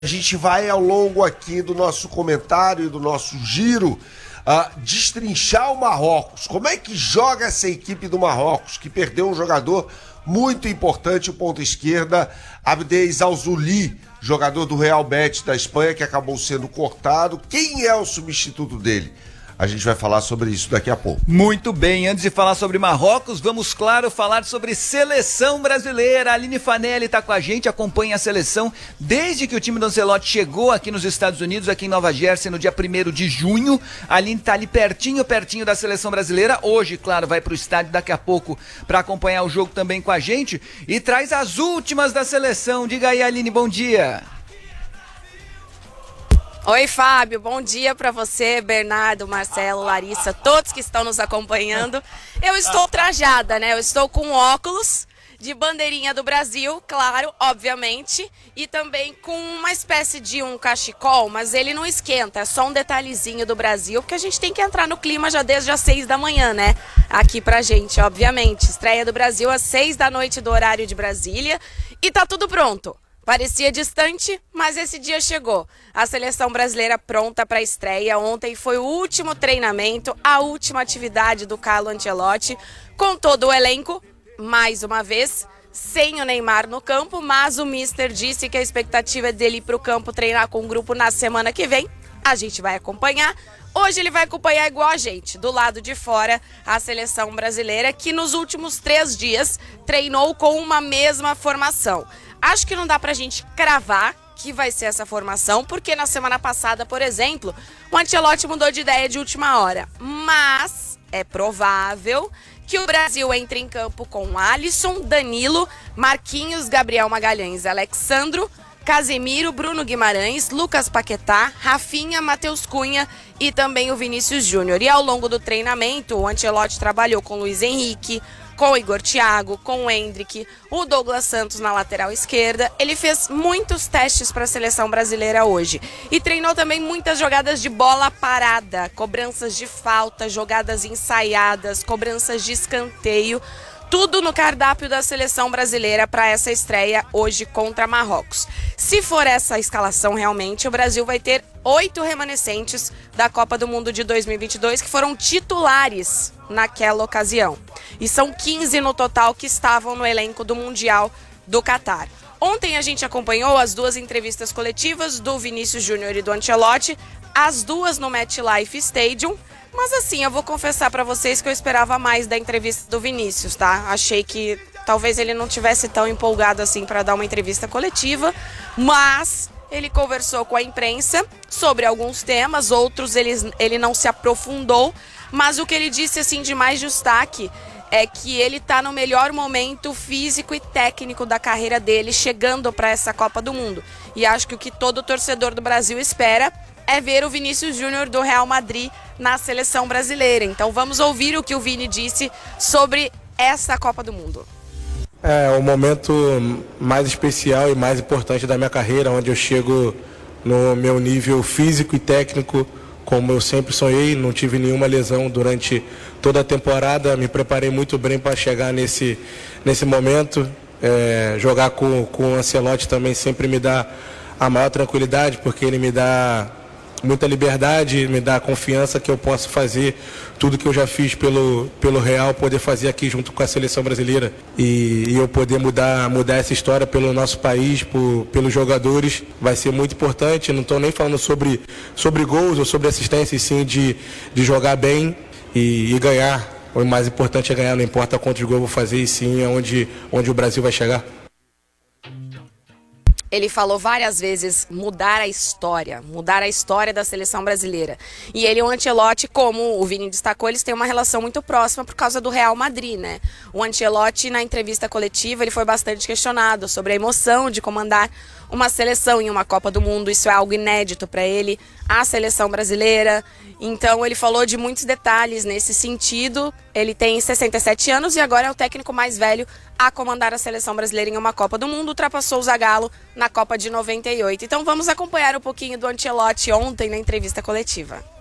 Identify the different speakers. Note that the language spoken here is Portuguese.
Speaker 1: A gente vai ao longo aqui do nosso comentário e do nosso giro destrinchar o Marrocos. Como é que joga essa equipe do Marrocos, que perdeu um jogador muito importante, o ponta esquerda, Abdel Alzouli, jogador do Real Betis da Espanha, que acabou sendo cortado. Quem é o substituto dele? A gente vai falar sobre isso daqui a pouco.
Speaker 2: Muito bem, antes de falar sobre Marrocos, vamos, claro, falar sobre seleção brasileira. A Aline Fanelli está com a gente, acompanha a seleção desde que o time do Ancelotti chegou aqui nos Estados Unidos, aqui em Nova Jersey, no dia 1º de junho. A Aline está ali pertinho da seleção brasileira. Hoje, claro, vai para o estádio daqui a pouco para acompanhar o jogo também com a gente e traz as últimas da seleção. Diga aí, Aline, bom dia.
Speaker 3: Oi, Fábio, bom dia para você, Bernardo, Marcelo, Larissa, todos que estão nos acompanhando. Eu estou trajada, né? Eu estou com óculos de bandeirinha do Brasil, claro, obviamente, e também com uma espécie de um cachecol, mas ele não esquenta, é só um detalhezinho do Brasil, porque a gente tem que entrar no clima já desde as 6 da manhã, né? Aqui pra gente, obviamente. Estreia do Brasil às 6 da noite do horário de Brasília e tá tudo pronto. Parecia distante, mas esse dia chegou. A seleção brasileira pronta para a estreia. Ontem foi o último treinamento, a última atividade do Carlo Ancelotti, com todo o elenco, mais uma vez, sem o Neymar no campo, mas o Mister disse que a expectativa é dele ir para o campo treinar com o grupo na semana que vem. A gente vai acompanhar. Hoje ele vai acompanhar igual a gente, do lado de fora, a seleção brasileira, que nos últimos 3 dias treinou com uma mesma formação. Acho que não dá pra gente cravar que vai ser essa formação, porque na semana passada, por exemplo, o Ancelotti mudou de ideia de última hora. Mas é provável que o Brasil entre em campo com Alisson, Danilo, Marquinhos, Gabriel Magalhães, Alexandro, Casemiro, Bruno Guimarães, Lucas Paquetá, Rafinha, Matheus Cunha e também o Vinícius Júnior. E ao longo do treinamento, o Ancelotti trabalhou com Luiz Henrique, com o Igor Thiago, com o Endrick, o Douglas Santos na lateral esquerda. Ele fez muitos testes para a seleção brasileira hoje e treinou também muitas jogadas de bola parada, cobranças de falta, jogadas ensaiadas, cobranças de escanteio. Tudo no cardápio da seleção brasileira para essa estreia hoje contra Marrocos. Se for essa escalação realmente, o Brasil vai ter 8 remanescentes da Copa do Mundo de 2022 que foram titulares naquela ocasião. E são 15 no total que estavam no elenco do Mundial do Catar. Ontem a gente acompanhou as 2 entrevistas coletivas do Vinícius Júnior e do Ancelotti, as 2 no MetLife Stadium. Mas assim, eu vou confessar pra vocês que eu esperava mais da entrevista do Vinícius, tá? Achei que talvez ele não tivesse tão empolgado assim pra dar uma entrevista coletiva, mas ele conversou com a imprensa sobre alguns temas, outros ele não se aprofundou, mas o que ele disse assim de mais destaque é que ele tá no melhor momento físico e técnico da carreira dele, chegando para essa Copa do Mundo. E acho que o que todo torcedor do Brasil espera é ver o Vinícius Júnior do Real Madrid na seleção brasileira. Então vamos ouvir o que o Vini disse sobre essa Copa do Mundo.
Speaker 4: É o momento mais especial e mais importante da minha carreira, onde eu chego no meu nível físico e técnico, como eu sempre sonhei. Não tive nenhuma lesão durante toda a temporada, me preparei muito bem para chegar nesse momento. Jogar com o Ancelotti também sempre me dá a maior tranquilidade, porque ele me dá muita liberdade, me dá a confiança que eu posso fazer tudo que eu já fiz pelo Real, poder fazer aqui junto com a seleção brasileira e eu poder mudar essa história pelo nosso país, pelos jogadores, vai ser muito importante. Não estou nem falando sobre gols ou sobre assistência, e sim de jogar bem e ganhar. O mais importante é ganhar, não importa quantos gols eu vou fazer, e sim onde o Brasil vai chegar.
Speaker 3: Ele falou várias vezes mudar a história da seleção brasileira. E ele e o Ancelotti, como o Vini destacou, eles têm uma relação muito próxima por causa do Real Madrid, né? O Ancelotti, na entrevista coletiva, ele foi bastante questionado sobre a emoção de comandar uma seleção em uma Copa do Mundo. Isso é algo inédito para ele, a seleção brasileira. Então ele falou de muitos detalhes nesse sentido. Ele tem 67 anos e agora é o técnico mais velho a comandar a seleção brasileira em uma Copa do Mundo. Ultrapassou o Zagallo na Copa de 98. Então vamos acompanhar um pouquinho do Ancelotti ontem na entrevista coletiva.